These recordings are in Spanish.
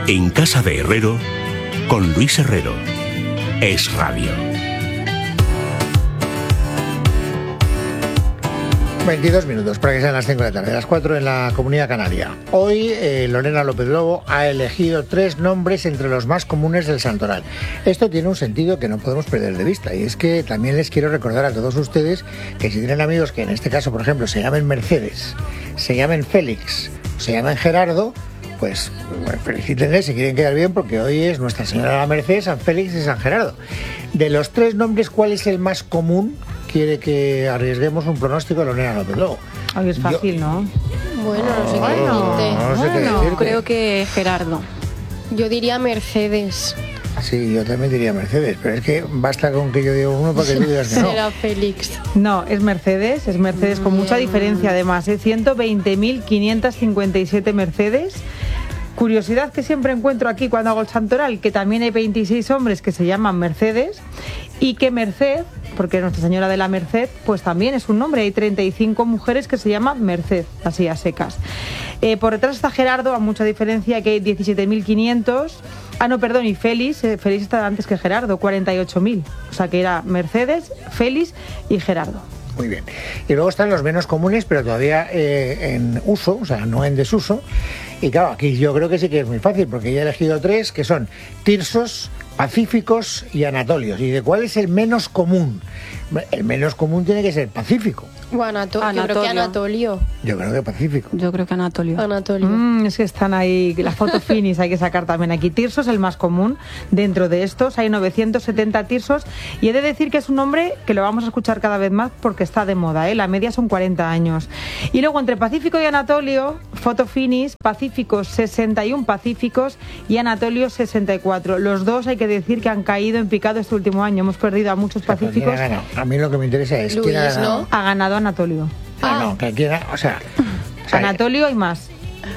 En Casa de Herrero, con Luis Herrero. Es Radio. 22 minutos para que sean las 5 de la tarde, las 4 en la Comunidad Canaria. Hoy Lorena López Lobo ha elegido 3 nombres entre los más comunes del santoral. Esto tiene un sentido que no podemos perder de vista, y es que también les quiero recordar a todos ustedes que si tienen amigos que en este caso, por ejemplo, se llamen Mercedes, se llamen Félix, se llamen Gerardo, pues bueno, felicítenles si quieren quedar bien, porque hoy es Nuestra Señora la Merced, San Félix y San Gerardo. De los 3 nombres, ¿cuál es el más común? Quiere que arriesguemos un pronóstico de Lorena López Lobo. Ay, es fácil, ¿no? Bueno, no sé qué decirte. No sé qué decirte. Creo que Gerardo. Yo diría Mercedes. Sí, yo también diría Mercedes, pero es que basta con que yo diga uno para que tú digas que no. Será Félix. No, es Mercedes con mucha diferencia además, 120.557 Mercedes. Curiosidad que siempre encuentro aquí cuando hago el santoral, que también hay 26 hombres que se llaman Mercedes, y que Merced, porque Nuestra Señora de la Merced, pues también es un nombre. Hay 35 mujeres que se llaman Merced, así a secas. Por detrás está Gerardo, a mucha diferencia, que hay 17.500. Y Félix está antes que Gerardo, 48.000. O sea que era Mercedes, Félix y Gerardo. Muy bien. Y luego están los menos comunes, pero todavía en uso, o sea, no en desuso. Y claro, aquí yo creo que sí que es muy fácil, porque ya he elegido 3, que son Tirsos, Pacíficos y Anatolios. ¿Y de cuál es el menos común? El menos común tiene que ser Pacífico. Bueno, yo creo que Anatolio. Yo creo que Pacífico. Yo creo que Anatolio. Es que están ahí, las fotos finis hay que sacar también aquí. Tirso es el más común. Dentro de estos hay 970 tirsos. Y he de decir que es un nombre que lo vamos a escuchar cada vez más porque está de moda, ¿eh? La media son 40 años. Y luego entre Pacífico y Anatolio, foto finis, Pacíficos 61 Pacíficos y Anatolio 64. Los dos hay que decir que han caído en picado este último año. Hemos perdido a muchos Pacíficos. A mí lo que me interesa es quién ha ganado. Ha ganado Anatolio. No, que quiera, o sea, Anatolio y más.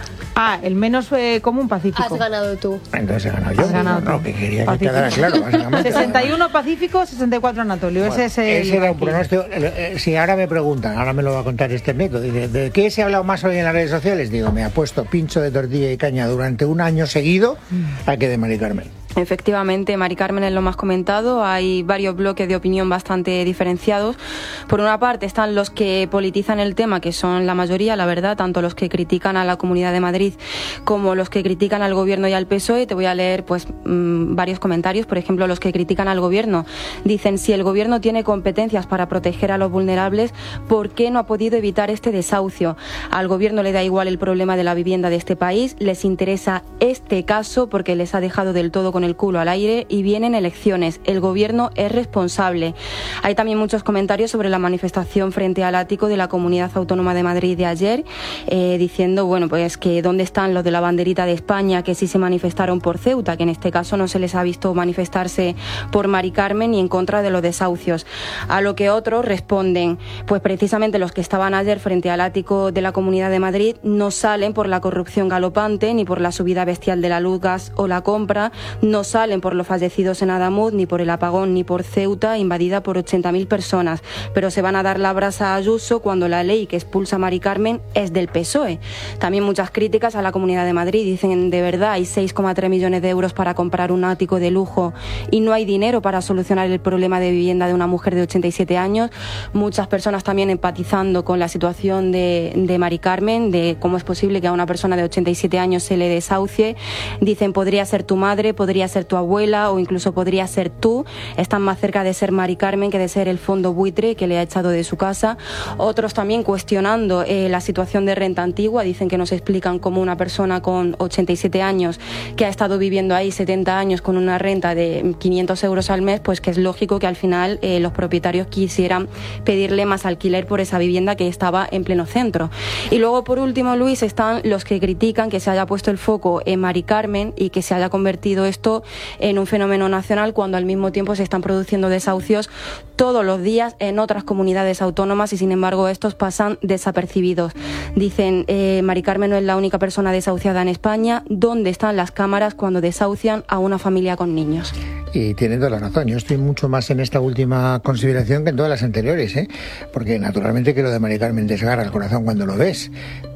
El menos común Pacífico. Has ganado tú. Entonces he ganado yo. Has ganado no, tú. que quería que quedara claro, básicamente. 61 Pacífico, 64 Anatolio. Bueno, ese era un pronóstico. Si ahora me preguntan, ahora me lo va a contar este método, dice, ¿de qué se ha hablado más hoy en las redes sociales? Digo, me ha puesto pincho de tortilla y caña durante un año seguido a que de Mari Carmen. Efectivamente, Mari Carmen es lo más comentado. Hay varios bloques de opinión bastante diferenciados. Por una parte están los que politizan el tema, que son la mayoría, la verdad, tanto los que critican a la Comunidad de Madrid como los que critican al Gobierno y al PSOE. Te voy a leer varios comentarios. Por ejemplo, los que critican al Gobierno dicen: si el Gobierno tiene competencias para proteger a los vulnerables, ¿por qué no ha podido evitar este desahucio? Al Gobierno le da igual el problema de la vivienda de este país, les interesa este caso porque les ha dejado del todo con el culo al aire y vienen elecciones. El Gobierno es responsable. Hay también muchos comentarios sobre la manifestación frente al ático de la Comunidad Autónoma de Madrid de ayer, diciendo, pues que dónde están los de la banderita de España que sí se manifestaron por Ceuta, que en este caso no se les ha visto manifestarse por Mari Carmen ni en contra de los desahucios. A lo que otros responden, pues precisamente los que estaban ayer frente al ático de la Comunidad de Madrid no salen por la corrupción galopante, ni por la subida bestial de la luz, gas o la compra, no salen por los fallecidos en Adamuz, ni por el apagón, ni por Ceuta, invadida por 80.000 personas, pero se van a dar la brasa a Ayuso cuando la ley que expulsa a Mari Carmen es del PSOE. También muchas críticas a la Comunidad de Madrid. Dicen, de verdad, hay 6,3 millones de euros para comprar un ático de lujo y no hay dinero para solucionar el problema de vivienda de una mujer de 87 años. Muchas personas también empatizando con la situación de Mari Carmen, de cómo es posible que a una persona de 87 años se le desahucie. Dicen, podría ser tu madre, podría ser tu abuela o incluso podría ser tú. Están más cerca de ser Mari Carmen que de ser el fondo buitre que le ha echado de su casa. Otros también cuestionando la situación de renta antigua. Dicen que nos explican cómo una persona con 87 años que ha estado viviendo ahí 70 años con una renta de 500 euros al mes, pues que es lógico que al final los propietarios quisieran pedirle más alquiler por esa vivienda que estaba en pleno centro. Y luego, por último, Luis, están los que critican que se haya puesto el foco en Mari Carmen y que se haya convertido esto en un fenómeno nacional cuando al mismo tiempo se están produciendo desahucios todos los días en otras comunidades autónomas y sin embargo estos pasan desapercibidos. Dicen, Mari Carmen no es la única persona desahuciada en España. ¿Dónde están las cámaras cuando desahucian a una familia con niños? Y tiene toda la razón. Yo estoy mucho más en esta última consideración que en todas las anteriores, porque naturalmente que lo de Mari Carmen desgarra el corazón cuando lo ves,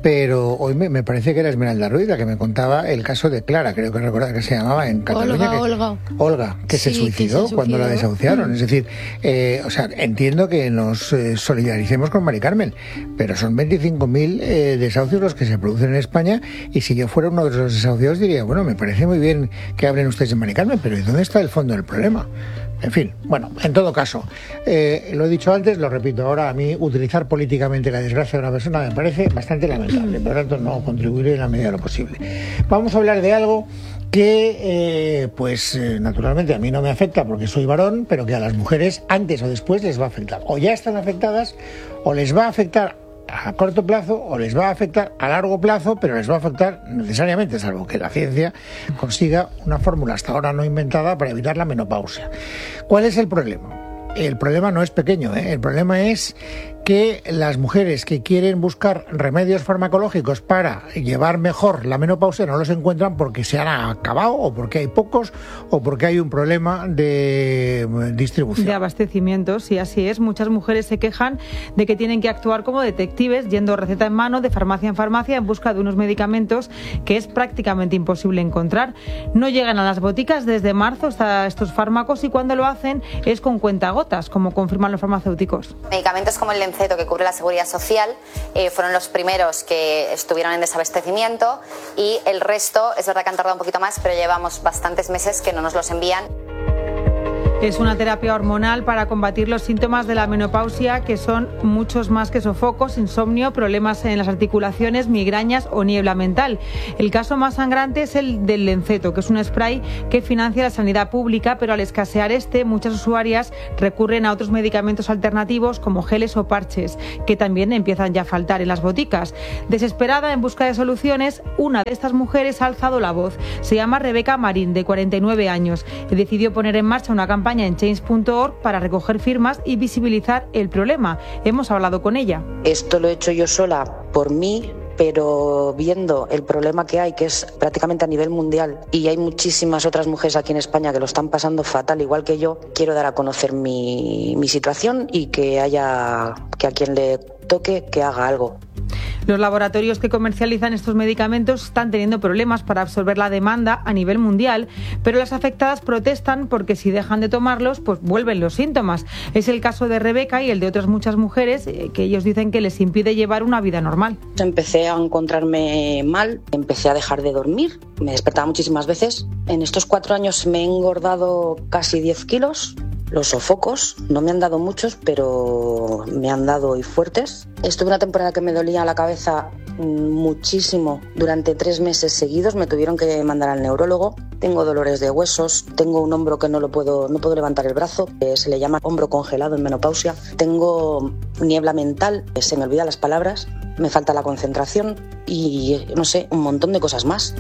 pero hoy me parece que era Esmeralda Ruiz la que me contaba el caso de Clara, creo que recordar que se llamaba en Cataluña. Olga, que se suicidó cuando la desahuciaron. Es decir, o sea, entiendo que nos solidaricemos con Mari Carmen, pero son 25.000 desahucios los que se producen en España, y si yo fuera uno de los desahuciados diría, bueno, me parece muy bien que hablen ustedes de Mari Carmen, pero ¿y dónde está el fondo del problema? En fin, bueno, en todo caso, lo he dicho antes, lo repito ahora, a mí utilizar políticamente la desgracia de una persona me parece bastante lamentable, por lo tanto no contribuiré en la medida de lo posible. Vamos a hablar de algo que, naturalmente a mí no me afecta porque soy varón, pero que a las mujeres antes o después les va a afectar. O ya están afectadas, o les va a afectar a corto plazo, o les va a afectar a largo plazo, pero les va a afectar necesariamente, salvo que la ciencia consiga una fórmula hasta ahora no inventada para evitar la menopausia. ¿Cuál es el problema? El problema no es pequeño, el problema es que las mujeres que quieren buscar remedios farmacológicos para llevar mejor la menopausia no los encuentran porque se han acabado, o porque hay pocos, o porque hay un problema de distribución. De abastecimiento, sí, así es. Muchas mujeres se quejan de que tienen que actuar como detectives, yendo receta en mano, de farmacia en farmacia, en busca de unos medicamentos que es prácticamente imposible encontrar. No llegan a las boticas desde marzo hasta estos fármacos, y cuando lo hacen es con cuentagotas, como confirman los farmacéuticos. Medicamentos como el Lenceto, que cubre la Seguridad Social, fueron los primeros que estuvieron en desabastecimiento, y el resto es verdad que han tardado un poquito más, pero llevamos bastantes meses que no nos los envían. Es una terapia hormonal para combatir los síntomas de la menopausia, que son muchos más que sofocos, insomnio, problemas en las articulaciones, migrañas o niebla mental. El caso más sangrante es el del Lenceto, que es un spray que financia la sanidad pública, pero al escasear muchas usuarias recurren a otros medicamentos alternativos como geles o parches, que también empiezan ya a faltar en las boticas. Desesperada en busca de soluciones, una de estas mujeres ha alzado la voz. Se llama Rebeca Marín, de 49 años, y decidió poner en marcha una campaña en change.org para recoger firmas y visibilizar el problema. Hemos hablado con ella. Esto lo he hecho yo sola por mí, pero viendo el problema que hay, que es prácticamente a nivel mundial, y hay muchísimas otras mujeres aquí en España que lo están pasando fatal, igual que yo, quiero dar a conocer mi situación, y que a quien le toque que haga algo. Los laboratorios que comercializan estos medicamentos están teniendo problemas para absorber la demanda a nivel mundial, pero las afectadas protestan porque si dejan de tomarlos, pues vuelven los síntomas. Es el caso de Rebeca y el de otras muchas mujeres, que ellos dicen que les impide llevar una vida normal. Empecé a encontrarme mal, empecé a dejar de dormir, me despertaba muchísimas veces. En estos 4 años me he engordado casi 10 kilos. Los sofocos no me han dado muchos, pero me han dado y fuertes. Estuve una temporada que me dolía la cabeza muchísimo. Durante 3 meses seguidos me tuvieron que mandar al neurólogo. Tengo dolores de huesos, tengo un hombro que no puedo levantar el brazo, se le llama hombro congelado en menopausia. Tengo niebla mental, se me olvidan las palabras, me falta la concentración y no sé, un montón de cosas más.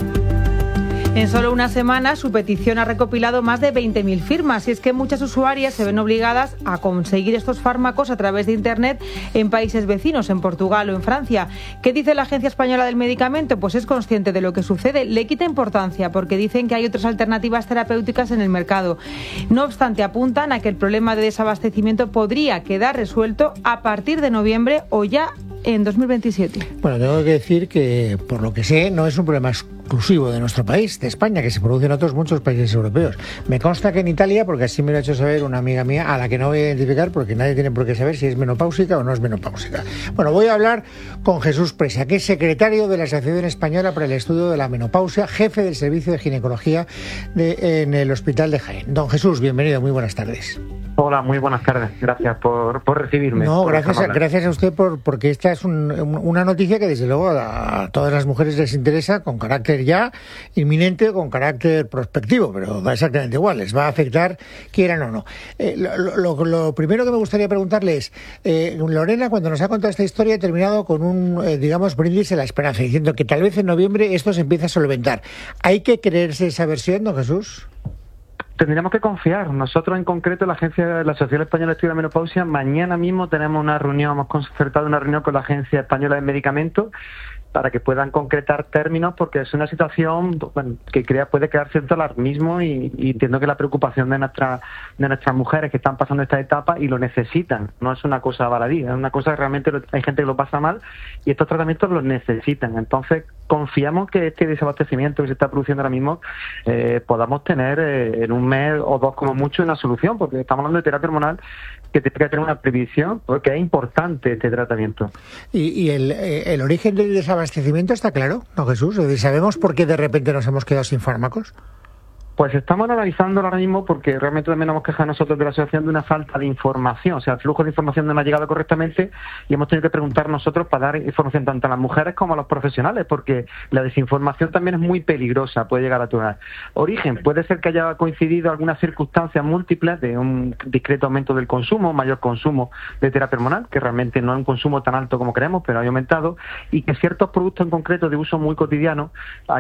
En solo una semana, su petición ha recopilado más de 20.000 firmas, y es que muchas usuarias se ven obligadas a conseguir estos fármacos a través de Internet en países vecinos, en Portugal o en Francia. ¿Qué dice la Agencia Española del Medicamento? Pues es consciente de lo que sucede, le quita importancia porque dicen que hay otras alternativas terapéuticas en el mercado. No obstante, apuntan a que el problema de desabastecimiento podría quedar resuelto a partir de noviembre o ya en 2027. Bueno, tengo que decir que, por lo que sé, no es un problema exclusivo de nuestro país, de España, que se produce en otros muchos países europeos. Me consta que en Italia, porque así me lo ha hecho saber una amiga mía, a la que no voy a identificar porque nadie tiene por qué saber si es menopáusica o no es menopáusica. Bueno, voy a hablar con Jesús Presa, que es secretario de la Asociación Española para el Estudio de la Menopausia, jefe del Servicio de Ginecología en el Hospital de Jaén. Don Jesús, bienvenido, muy buenas tardes. Hola, muy buenas tardes. Gracias por recibirme. No, gracias a usted porque esta es una noticia que desde luego a todas las mujeres les interesa, con carácter ya inminente, con carácter prospectivo, pero va exactamente igual, les va a afectar quieran o no. Lo primero que me gustaría preguntarle es, Lorena, cuando nos ha contado esta historia, ha terminado con un, brindis a la esperanza, diciendo que tal vez en noviembre esto se empiece a solventar. ¿Hay que creerse esa versión, don Jesús? Tendríamos que confiar. Nosotros, en concreto, la Asociación Española de Estudio de la Menopausia, mañana mismo tenemos una reunión, hemos concertado una reunión con la Agencia Española de Medicamentos, para que puedan concretar términos, porque es una situación que puede crear cierto alarmismo y entiendo que la preocupación de nuestras mujeres que están pasando esta etapa y lo necesitan, no es una cosa baladí, es una cosa que realmente hay gente que lo pasa mal y estos tratamientos los necesitan. Entonces confiamos que este desabastecimiento que se está produciendo ahora mismo podamos tener en un mes o dos como mucho una solución, porque estamos hablando de terapia hormonal que tiene que tener una previsión, porque es importante este tratamiento. ¿Y el origen del desabastecimiento está claro, ¿no, Jesús? Es decir, ¿sabemos por qué de repente nos hemos quedado sin fármacos? Pues estamos analizándolo ahora mismo porque realmente también nos hemos quejado nosotros de la asociación de una falta de información. O sea, el flujo de información no nos ha llegado correctamente y hemos tenido que preguntar nosotros para dar información tanto a las mujeres como a los profesionales, porque la desinformación también es muy peligrosa, puede llegar a actuar. Origen, puede ser que haya coincidido algunas circunstancias múltiples de un discreto aumento del consumo, mayor consumo de terapia hormonal, que realmente no es un consumo tan alto como creemos, pero ha aumentado, y que ciertos productos en concreto de uso muy cotidiano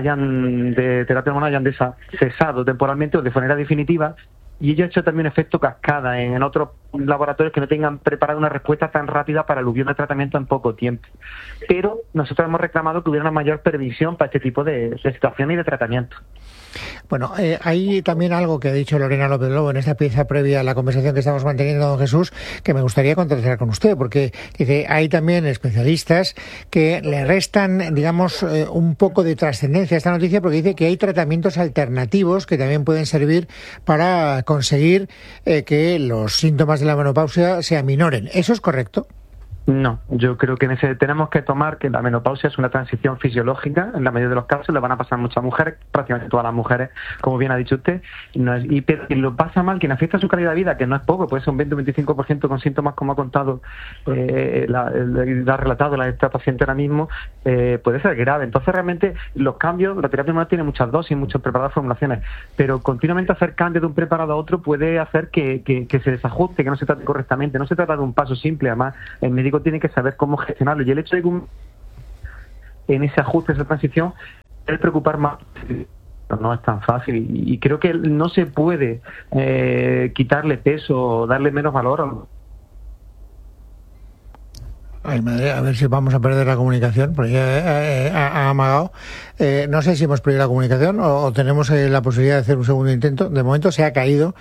de terapia hormonal hayan cesado temporalmente o de manera definitiva, y ello ha hecho también efecto cascada en otros laboratorios que no tengan preparado una respuesta tan rápida para el aluvión de tratamiento en poco tiempo. Pero nosotros hemos reclamado que hubiera una mayor previsión para este tipo de situaciones y de tratamiento. Bueno, hay también algo que ha dicho Lorena López Lobo en esta pieza previa a la conversación que estamos manteniendo, don Jesús, que me gustaría contrastar con usted, porque dice, hay también especialistas que le restan, digamos, un poco de trascendencia a esta noticia, porque dice que hay tratamientos alternativos que también pueden servir para conseguir que los síntomas de la menopausia se aminoren. ¿Eso es correcto? No, yo creo que tenemos que tomar que la menopausia es una transición fisiológica, en la mayoría de los casos le van a pasar a muchas mujeres, prácticamente todas las mujeres, como bien ha dicho usted, pero quien lo pasa mal, quien afecta a su calidad de vida, que no es poco, puede ser un 20 o 25% con síntomas como ha contado, ha relatado esta paciente ahora mismo, puede ser grave. Entonces realmente los cambios, la terapia hormonal tiene muchas dosis, muchos preparados, formulaciones, pero continuamente hacer cambios de un preparado a otro puede hacer que se desajuste, que no se trate correctamente, no se trata de un paso simple, además el médico tiene que saber cómo gestionarlo, y el hecho de que en ese ajuste, esa transición, debe preocupar más. No es tan fácil y creo que no se puede quitarle peso o darle menos valor Ay, madre, a ver si vamos a perder la comunicación, porque ya ha amagado. No sé si hemos perdido la comunicación o tenemos la posibilidad de hacer un segundo intento. De momento se ha caído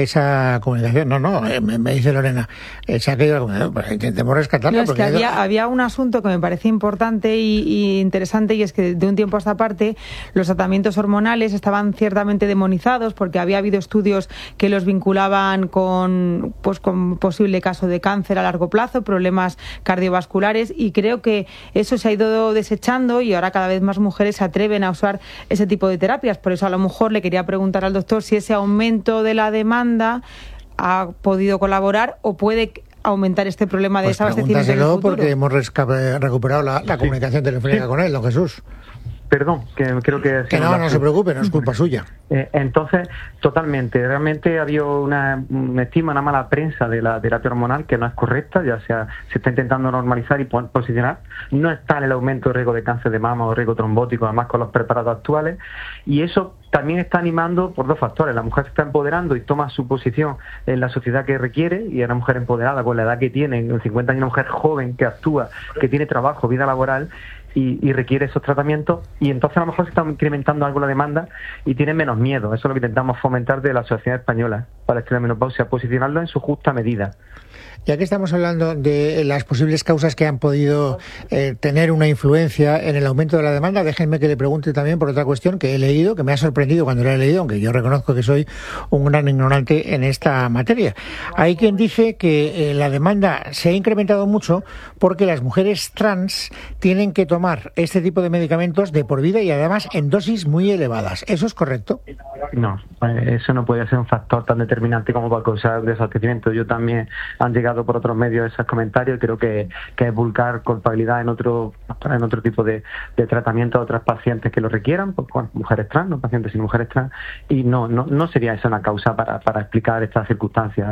esa comunicación. No, me dice Lorena, se ha caído la comunicación. Pues intentemos rescatarla. No, es que había un asunto que me parecía importante y interesante, y es que de un tiempo a esta parte los tratamientos hormonales estaban ciertamente demonizados porque había habido estudios que los vinculaban con posible caso de cáncer a largo plazo, problemas cardiovasculares, y creo que eso se ha ido desechando y ahora cada vez más mujeres se atreven a usar ese tipo de terapias. Por eso a lo mejor le quería preguntar al doctor si ese aumento de la demanda ha podido colaborar o puede aumentar este problema de desabastecimiento en el futuro. Porque hemos recuperado la comunicación telefónica con él, don Jesús. Perdón, que creo que... No se preocupe, no es culpa suya. Entonces, totalmente. Realmente ha habido una mala prensa de la terapia hormonal que no es correcta, ya sea se está intentando normalizar y posicionar. No está en el aumento de riesgo de cáncer de mama o riesgo trombótico, además con los preparados actuales. Y eso también está animando por dos factores. La mujer se está empoderando y toma su posición en la sociedad que requiere, y es una mujer empoderada con la edad que tiene, en 50 años, una mujer joven que actúa, que tiene trabajo, vida laboral, y requiere esos tratamientos, y entonces a lo mejor se está incrementando algo la demanda y tiene menos miedo. Eso es lo que intentamos fomentar de la sociedad española para que la menopausia, posicionarlo en su justa medida. Ya que estamos hablando de las posibles causas que han podido tener una influencia en el aumento de la demanda, déjenme que le pregunte también por otra cuestión que he leído, que me ha sorprendido cuando la he leído, aunque yo reconozco que soy un gran ignorante en esta materia. Hay quien dice que la demanda se ha incrementado mucho porque las mujeres trans tienen que tomar este tipo de medicamentos de por vida y además en dosis muy elevadas. ¿Eso es correcto? No, eso no puede ser un factor tan determinante como para causar desabastecimiento. Yo también han llegado por otros medios esos comentarios, y creo que es vulgar culpabilidad en otro tipo de tratamiento a otras pacientes que lo requieran, pues, bueno, mujeres trans, no pacientes sino mujeres trans, y no sería esa una causa para explicar estas circunstancias.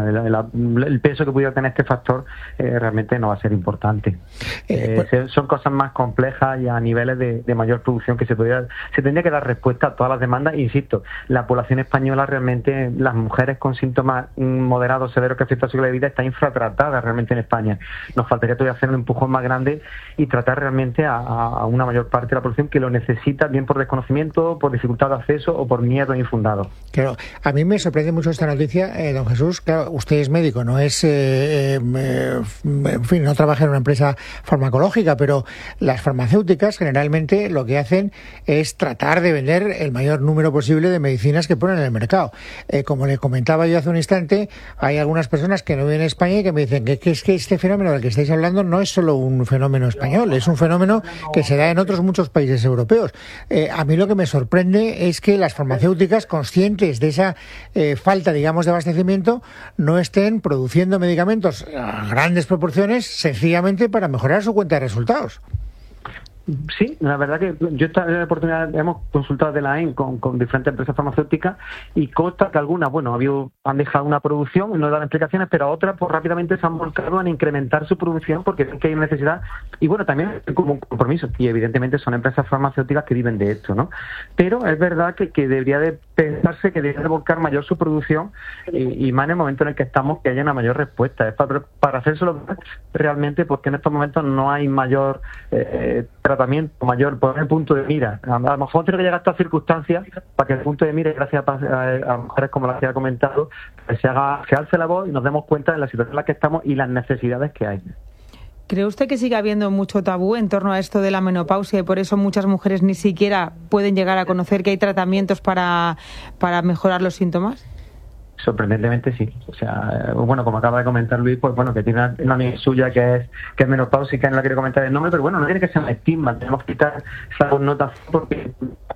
El peso que pudiera tener este factor realmente no va a ser importante. Son cosas más complejas y a niveles de mayor producción que se tendría que dar respuesta a todas las demandas. Insisto, la población española realmente, las mujeres con síntomas moderados, severos que afectan a su calidad de vida, está infratratada tratada realmente en España. Nos faltaría todavía hacer un empujón más grande y tratar realmente a una mayor parte de la población que lo necesita, bien por desconocimiento, por dificultad de acceso o por miedo infundado. Claro, a mí me sorprende mucho esta noticia, don Jesús. Claro, usted es médico, no es, en fin, no trabaja en una empresa farmacológica, pero las farmacéuticas generalmente lo que hacen es tratar de vender el mayor número posible de medicinas que ponen en el mercado. Como le comentaba yo hace un instante, hay algunas personas que no viven en España y que me dicen que es que este fenómeno del que estáis hablando no es solo un fenómeno español, es un fenómeno que se da en otros muchos países europeos. A mí lo que me sorprende es que las farmacéuticas, conscientes de esa falta, digamos, de abastecimiento, no estén produciendo medicamentos a grandes proporciones sencillamente para mejorar su cuenta de resultados. Sí, la verdad que yo esta oportunidad hemos consultado de la AEN con diferentes empresas farmacéuticas y consta que algunas, bueno, han dejado una producción y no dan explicaciones, pero otras pues rápidamente se han volcado en incrementar su producción porque ven que hay necesidad y bueno, también como un compromiso y evidentemente son empresas farmacéuticas que viven de esto, ¿no? Pero es verdad que debería de pensarse que debería de volcar mayor su producción y más en el momento en el que estamos que haya una mayor respuesta. Es para hacérselo realmente porque en estos momentos no hay mayor tratamiento, mayor poner el punto de mira. A lo mejor tiene que llegar a estas circunstancias para que el punto de mira, gracias a mujeres como las que ha comentado, que se alce la voz y nos demos cuenta de la situación en la que estamos y las necesidades que hay. ¿Cree usted que sigue habiendo mucho tabú en torno a esto de la menopausia y por eso muchas mujeres ni siquiera pueden llegar a conocer que hay tratamientos para mejorar los síntomas? Sorprendentemente sí. O sea, bueno, como acaba de comentar Luis, pues bueno, que tiene una amiga suya que es menopáusica, no la quiere comentar el nombre, pero bueno, no tiene que ser un estigma, tenemos que quitar esa connotación porque...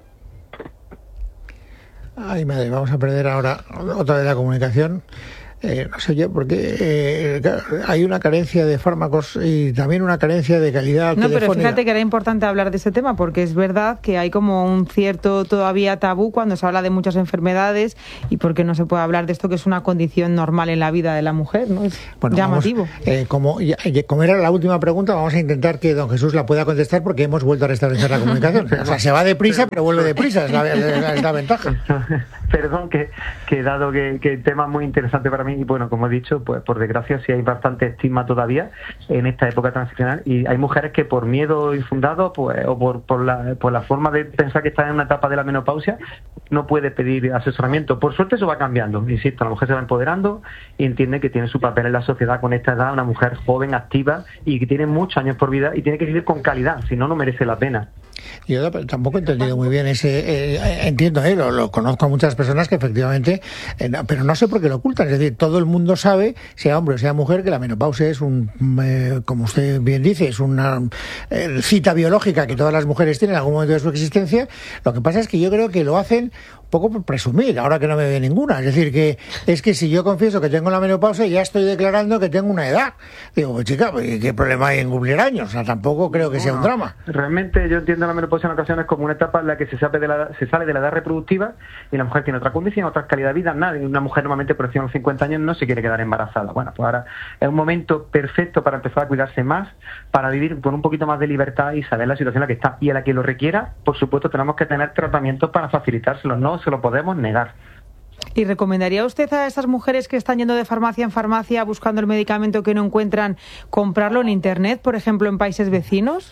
Ay, madre, vamos a perder ahora otra vez la comunicación. No sé yo, porque hay una carencia de fármacos y también una carencia de calidad telefónica. Pero fíjate que era importante hablar de ese tema, porque es verdad que hay como un cierto todavía tabú cuando se habla de muchas enfermedades y porque no se puede hablar de esto que es una condición normal en la vida de la mujer, ¿no? Es llamativo. Como era la última pregunta, vamos a intentar que don Jesús la pueda contestar porque hemos vuelto a restablecer la comunicación. O sea, se va deprisa, pero vuelve deprisa, es la ventaja. Perdón, que dado que el tema es muy interesante para mí, y bueno, como he dicho, pues por desgracia sí hay bastante estigma todavía en esta época transicional y hay mujeres que por miedo infundado pues o por la forma de pensar que están en una etapa de la menopausia no puede pedir asesoramiento. Por suerte eso va cambiando, insisto, la mujer se va empoderando y entiende que tiene su papel en la sociedad con esta edad, una mujer joven, activa y que tiene muchos años por vida y tiene que vivir con calidad, si no, no merece la pena. Yo tampoco he entendido muy bien entiendo, lo conozco a muchas personas que efectivamente, pero no sé por qué lo ocultan, es decir, todo el mundo sabe, sea hombre o sea mujer, que la menopausia es como usted bien dice, es una cita biológica que todas las mujeres tienen en algún momento de su existencia. Lo que pasa es que yo creo que lo hacen un poco por presumir, ahora que no me ve ninguna. Es decir, que si yo confieso que tengo la menopausia, ya estoy declarando que tengo una edad. Digo, pues chica, ¿qué problema hay en cumplir años? O sea, tampoco creo que sea un drama. Realmente yo entiendo la menopausia en ocasiones como una etapa en la que se sale de la edad reproductiva y la mujer tiene otra condición, otra calidad de vida. Una mujer normalmente por encima de los 50 años no se quiere quedar embarazada. Bueno, pues ahora es un momento perfecto para empezar a cuidarse más, para vivir con un poquito más de libertad y saber la situación en la que está. Y a la que lo requiera, por supuesto, tenemos que tener tratamientos para facilitárselo. No se lo podemos negar. ¿Y recomendaría usted a estas mujeres que están yendo de farmacia en farmacia buscando el medicamento que no encuentran, comprarlo en Internet, por ejemplo, en países vecinos?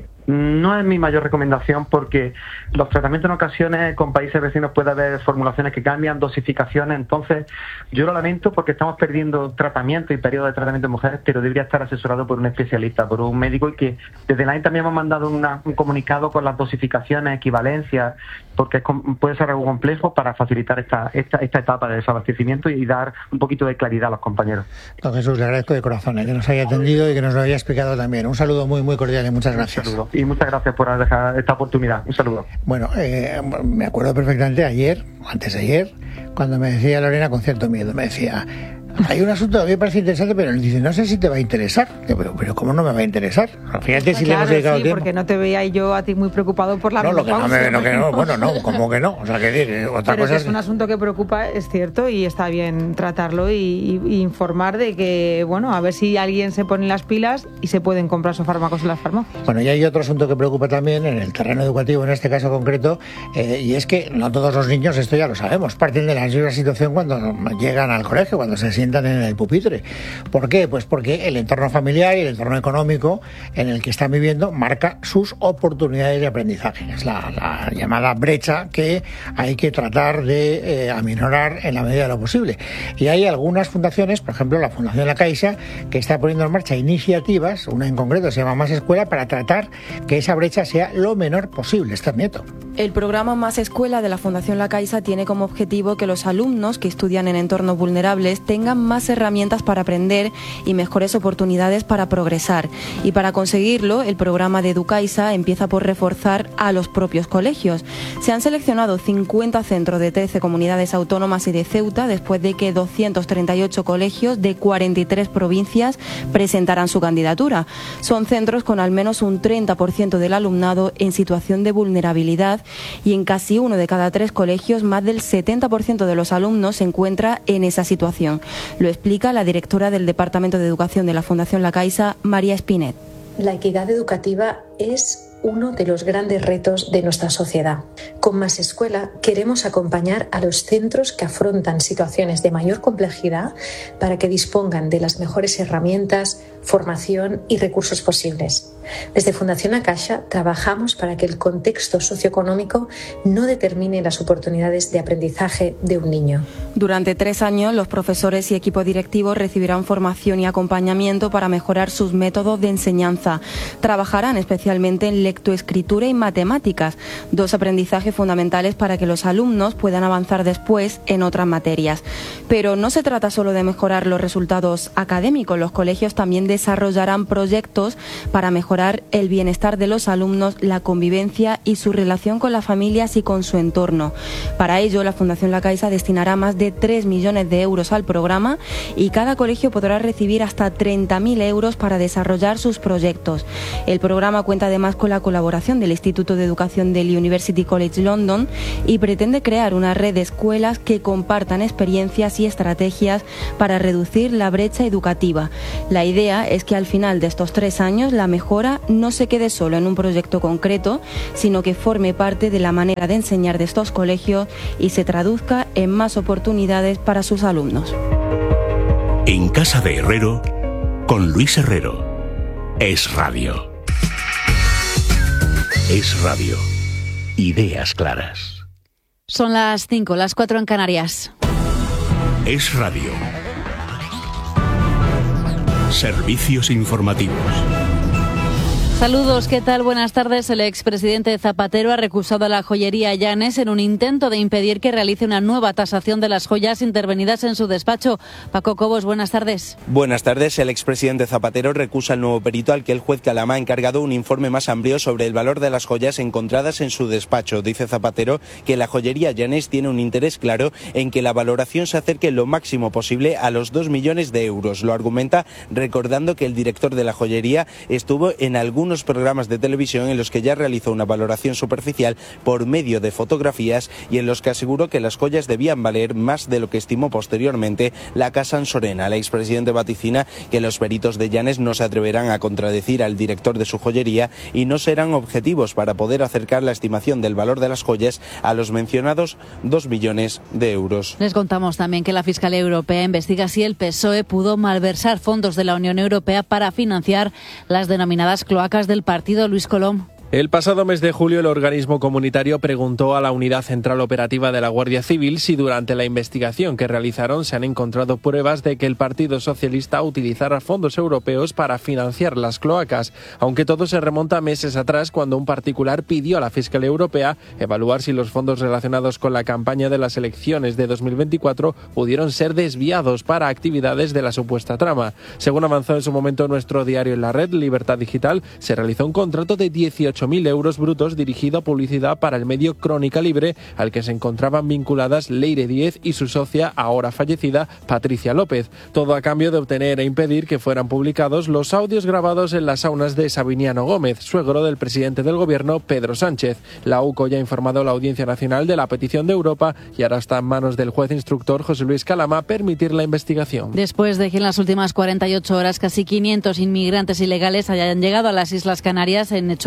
No es mi mayor recomendación porque los tratamientos en ocasiones con países vecinos puede haber formulaciones que cambian, dosificaciones, entonces yo lo lamento porque estamos perdiendo tratamiento y periodo de tratamiento de mujeres, pero debería estar asesorado por un especialista, por un médico y que desde la AEN también hemos mandado un comunicado con las dosificaciones, equivalencias, porque puede ser algo complejo para facilitar esta etapa de desabastecimiento y dar un poquito de claridad a los compañeros. Don Jesús, le agradezco de corazón que nos haya atendido y que nos lo haya explicado también. Un saludo muy, muy cordial y muchas gracias. Y muchas gracias por dejar esta oportunidad. Un saludo. Bueno, me acuerdo perfectamente antes de ayer, cuando me decía Lorena con cierto miedo, me decía, hay un asunto que a mí me parece interesante, pero dice, no sé si te va a interesar. Pero ¿cómo no me va a interesar? Fíjate si le hemos dedicado tiempo. Porque no te veía yo a ti muy preocupado por la menopausia. ¿Cómo que no? O sea, que otra cosa es un asunto que preocupa, es cierto, y está bien tratarlo y informar de que, bueno, a ver si alguien se pone las pilas y se pueden comprar sus fármacos en las farmacias. Bueno, y hay otro asunto que preocupa también en el terreno educativo, en este caso concreto, y es que no todos los niños, esto ya lo sabemos, parten de la misma situación cuando llegan al colegio, cuando se sienten sientan en el pupitre. ¿Por qué? Pues porque el entorno familiar y el entorno económico en el que están viviendo marca sus oportunidades de aprendizaje. Es la llamada brecha que hay que tratar de aminorar en la medida de lo posible. Y hay algunas fundaciones, por ejemplo la Fundación La Caixa, que está poniendo en marcha iniciativas, una en concreto se llama Más Escuela, para tratar que esa brecha sea lo menor posible. Este método. El programa Más Escuela de la Fundación La Caixa tiene como objetivo que los alumnos que estudian en entornos vulnerables tengan más herramientas para aprender y mejores oportunidades para progresar. Y para conseguirlo, el programa de Educaixa empieza por reforzar a los propios colegios. Se han seleccionado 50 centros de 13 comunidades autónomas y de Ceuta después de que 238 colegios de 43 provincias presentaran su candidatura. Son centros con al menos un 30% del alumnado en situación de vulnerabilidad y en casi 1 de cada 3 colegios más del 70% de los alumnos se encuentra en esa situación. Lo explica la directora del Departamento de Educación de la Fundación La Caixa, María Espinet. La equidad educativa es uno de los grandes retos de nuestra sociedad. Con Más Escuela queremos acompañar a los centros que afrontan situaciones de mayor complejidad para que dispongan de las mejores herramientas, formación y recursos posibles. Desde Fundación La Caixa trabajamos para que el contexto socioeconómico no determine las oportunidades de aprendizaje de un niño. Durante 3 años, los profesores y equipo directivo recibirán formación y acompañamiento para mejorar sus métodos de enseñanza. Trabajarán especialmente en lectoescritura y matemáticas, 2 aprendizajes fundamentales para que los alumnos puedan avanzar después en otras materias. Pero no se trata solo de mejorar los resultados académicos, los colegios también desarrollarán proyectos para mejorar el bienestar de los alumnos, la convivencia y su relación con las familias y con su entorno. Para ello, la Fundación La Caixa destinará más de 3 millones de euros al programa y cada colegio podrá recibir hasta 30.000 euros para desarrollar sus proyectos. El programa cuenta además con la colaboración del Instituto de Educación del University College London y pretende crear una red de escuelas que compartan experiencias y estrategias para reducir la brecha educativa. La idea es que al final de estos 3 años la mejora no se quede solo en un proyecto concreto, sino que forme parte de la manera de enseñar de estos colegios y se traduzca en más oportunidades para sus alumnos. En Casa de Herrero, con Luis Herrero. Es Radio. Es Radio. Ideas claras. Son las 5, las 4 en Canarias. Es Radio. Servicios informativos. Saludos, ¿qué tal? Buenas tardes. El expresidente Zapatero ha recusado a la joyería Llanes en un intento de impedir que realice una nueva tasación de las joyas intervenidas en su despacho. Paco Cobos, buenas tardes. Buenas tardes. El expresidente Zapatero recusa al nuevo perito al que el juez Calama ha encargado un informe más amplio sobre el valor de las joyas encontradas en su despacho. Dice Zapatero que la joyería Llanes tiene un interés claro en que la valoración se acerque lo máximo posible a los 2 millones de euros. Lo argumenta recordando que el director de la joyería estuvo en algunos programas de televisión en los que ya realizó una valoración superficial por medio de fotografías y en los que aseguró que las joyas debían valer más de lo que estimó posteriormente la Casa Ansorena. El expresidente vaticina que los peritos de Llanes no se atreverán a contradecir al director de su joyería y no serán objetivos para poder acercar la estimación del valor de las joyas a los mencionados 2 millones de euros. Les contamos también que la Fiscalía Europea investiga si el PSOE pudo malversar fondos de la Unión Europea para financiar las denominadas cloacas del partido. Luis Colom. El pasado mes de julio el organismo comunitario preguntó a la Unidad Central Operativa de la Guardia Civil si durante la investigación que realizaron se han encontrado pruebas de que el Partido Socialista utilizara fondos europeos para financiar las cloacas, aunque todo se remonta a meses atrás cuando un particular pidió a la Fiscalía Europea evaluar si los fondos relacionados con la campaña de las elecciones de 2024 pudieron ser desviados para actividades de la supuesta trama. Según avanzó en su momento nuestro diario en la red, Libertad Digital, se realizó un contrato de 18.000 euros brutos dirigido a publicidad para el medio Crónica Libre, al que se encontraban vinculadas Leire Díez y su socia, ahora fallecida, Patricia López. Todo a cambio de obtener e impedir que fueran publicados los audios grabados en las saunas de Sabiniano Gómez, suegro del presidente del gobierno, Pedro Sánchez. La UCO ya ha informado a la Audiencia Nacional de la petición de Europa y ahora está en manos del juez instructor José Luis Calama permitir la investigación. Después de que en las últimas 48 horas casi 500 inmigrantes ilegales hayan llegado a las Islas Canarias en Chopateras,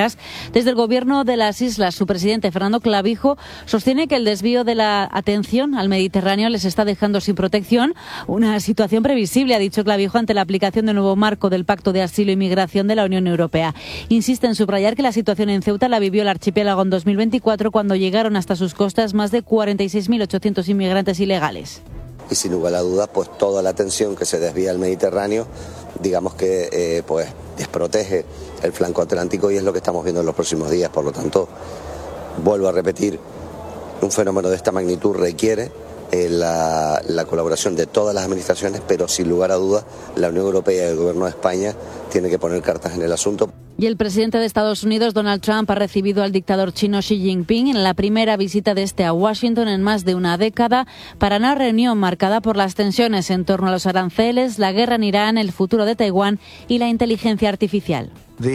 fronteras. Desde el Gobierno de las Islas, su presidente Fernando Clavijo sostiene que el desvío de la atención al Mediterráneo les está dejando sin protección. Una situación previsible, ha dicho Clavijo, ante la aplicación del nuevo marco del Pacto de Asilo y Migración de la Unión Europea. Insiste en subrayar que la situación en Ceuta la vivió el archipiélago en 2024, cuando llegaron hasta sus costas más de 46.800 inmigrantes ilegales. Y sin lugar a dudas, pues toda la atención que se desvía al Mediterráneo, digamos que pues desprotege el flanco atlántico, y es lo que estamos viendo en los próximos días. Por lo tanto, vuelvo a repetir, un fenómeno de esta magnitud requiere la colaboración de todas las administraciones, pero sin lugar a dudas la Unión Europea y el Gobierno de España tienen que poner cartas en el asunto. Y el presidente de Estados Unidos, Donald Trump, ha recibido al dictador chino Xi Jinping en la primera visita de este a Washington en más de una década, para una reunión marcada por las tensiones en torno a los aranceles, la guerra en Irán, el futuro de Taiwán y la inteligencia artificial.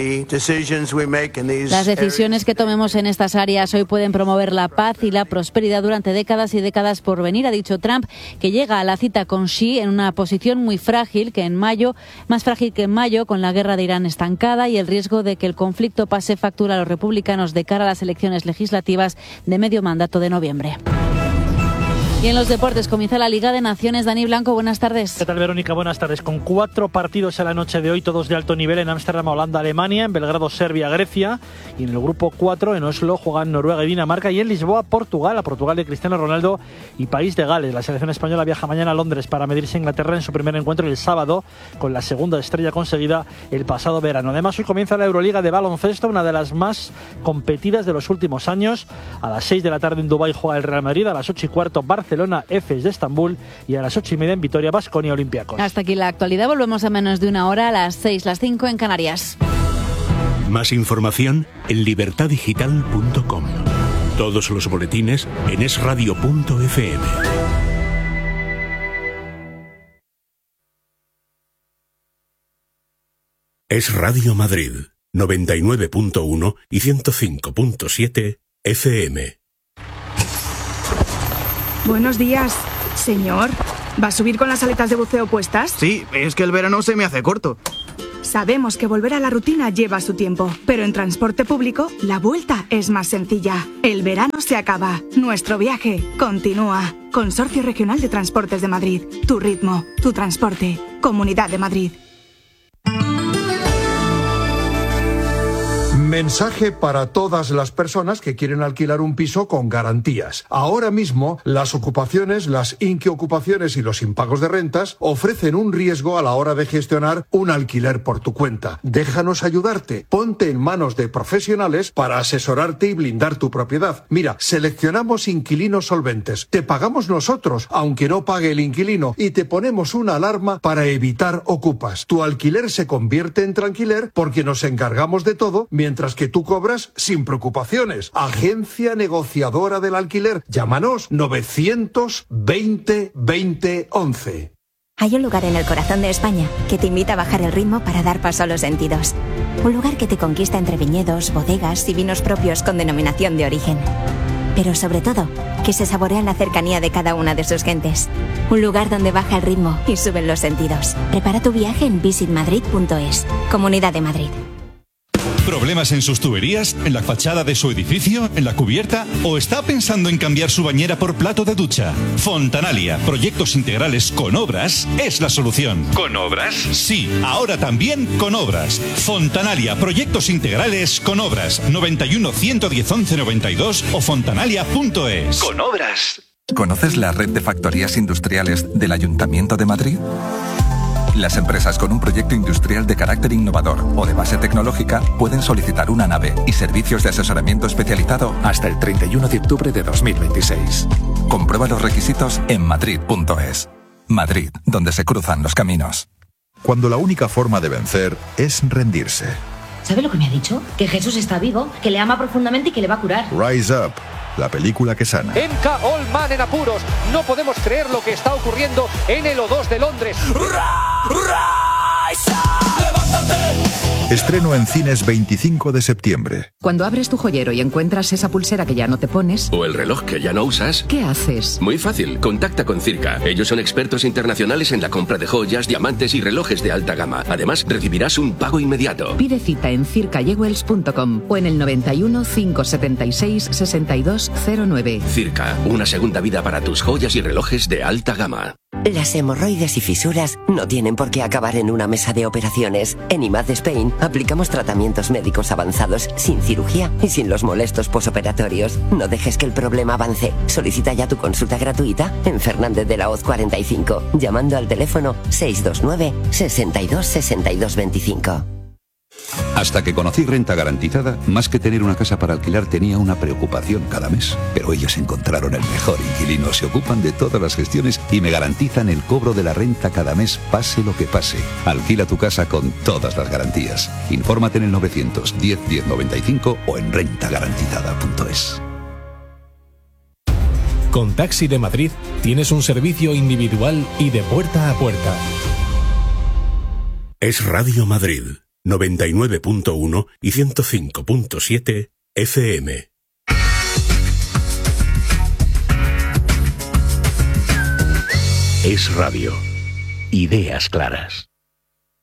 Las decisiones que tomemos en estas áreas hoy pueden promover la paz y la prosperidad durante décadas y décadas por venir, ha dicho Trump, que llega a la cita con Xi en una posición muy frágil, más frágil que en mayo, con la guerra de Irán estancada y el riesgo de que el conflicto pase factura a los republicanos de cara a las elecciones legislativas de medio mandato de noviembre. Y en los deportes comienza la Liga de Naciones. Dani Blanco, buenas tardes. ¿Qué tal, Verónica? Buenas tardes. Con 4 partidos en la noche de hoy, todos de alto nivel: en Ámsterdam, Holanda, Alemania; en Belgrado, Serbia, Grecia; y en el grupo 4, en Oslo, juegan Noruega y Dinamarca; y en Lisboa, Portugal, a Portugal de Cristiano Ronaldo y País de Gales. La selección española viaja mañana a Londres para medirse a Inglaterra en su primer encuentro el sábado, con la segunda estrella conseguida el pasado verano. Además, hoy comienza la Euroliga de baloncesto, una de las más competidas de los últimos años. A las 6 de la tarde en Dubái juega el Real Madrid; a las 8:15 Barcelona, Efes de Estambul; y a las 8:30 en Vitoria, Baskonia, Olympiacos. Hasta aquí la actualidad. Volvemos a menos de una hora, a las 6, las 5 en Canarias. Más información en libertadigital.com. Todos los boletines en esradio.fm. Es Radio Madrid, 99.1 y 105.7 FM. Buenos días, señor. ¿Va a subir con las aletas de buceo puestas? Sí, es que el verano se me hace corto. Sabemos que volver a la rutina lleva su tiempo, pero en transporte público la vuelta es más sencilla. El verano se acaba, nuestro viaje continúa. Consorcio Regional de Transportes de Madrid. Tu ritmo, tu transporte. Comunidad de Madrid. Mensaje para todas las personas que quieren alquilar un piso con garantías. Ahora mismo, las ocupaciones, las inquiocupaciones y los impagos de rentas ofrecen un riesgo a la hora de gestionar un alquiler por tu cuenta. Déjanos ayudarte. Ponte en manos de profesionales para asesorarte y blindar tu propiedad. Mira, seleccionamos inquilinos solventes. Te pagamos nosotros, aunque no pague el inquilino, y te ponemos una alarma para evitar ocupas. Tu alquiler se convierte en tranquiler porque nos encargamos de todo, mientras que tú cobras sin preocupaciones. Agencia Negociadora del Alquiler. Llámanos 920 20 11. Hay un lugar en el corazón de España que te invita a bajar el ritmo para dar paso a los sentidos. Un lugar que te conquista entre viñedos, bodegas y vinos propios con denominación de origen. Pero sobre todo, que se saborea en la cercanía de cada una de sus gentes. Un lugar donde baja el ritmo y suben los sentidos. Prepara tu viaje en visitmadrid.es. Comunidad de Madrid. ¿Problemas en sus tuberías? ¿En la fachada de su edificio? ¿En la cubierta? ¿O está pensando en cambiar su bañera por plato de ducha? Fontanalia, proyectos integrales con obras, es la solución. ¿Con obras? Sí, ahora también con obras. Fontanalia, proyectos integrales con obras. 91 110 11 92 o fontanalia.es. Con obras. ¿Conoces la red de factorías industriales del Ayuntamiento de Madrid? Las empresas con un proyecto industrial de carácter innovador o de base tecnológica pueden solicitar una nave y servicios de asesoramiento especializado hasta el 31 de octubre de 2026. Comprueba los requisitos en madrid.es. Madrid, donde se cruzan los caminos. Cuando la única forma de vencer es rendirse. ¿Sabe lo que me ha dicho? Que Jesús está vivo, que le ama profundamente y que le va a curar. Rise Up, la película que sana. MK All Man en apuros. No podemos creer lo que está ocurriendo en el O2 de Londres. Rise Up. Levántate. Estreno en cines 25 de septiembre. Cuando abres tu joyero y encuentras esa pulsera que ya no te pones... o el reloj que ya no usas... ¿qué haces? Muy fácil, contacta con Circa. Ellos son expertos internacionales en la compra de joyas, diamantes y relojes de alta gama. Además, recibirás un pago inmediato. Pide cita en circajewels.com o en el 91 576 6209. Circa, una segunda vida para tus joyas y relojes de alta gama. Las hemorroides y fisuras no tienen por qué acabar en una mesa de operaciones. En IMAD Spain aplicamos tratamientos médicos avanzados sin cirugía y sin los molestos posoperatorios. No dejes que el problema avance. Solicita ya tu consulta gratuita en Fernández de la Hoz 45, llamando al teléfono 629 62 62 25. Hasta que conocí Renta Garantizada, más que tener una casa para alquilar tenía una preocupación cada mes. Pero ellos encontraron el mejor inquilino, se ocupan de todas las gestiones y me garantizan el cobro de la renta cada mes, pase lo que pase. Alquila tu casa con todas las garantías. Infórmate en el 910 1095 o en rentagarantizada.es. Con Taxi de Madrid tienes un servicio individual y de puerta a puerta. Es Radio Madrid. 99.1 y 105.7 FM. Es radio. Ideas claras.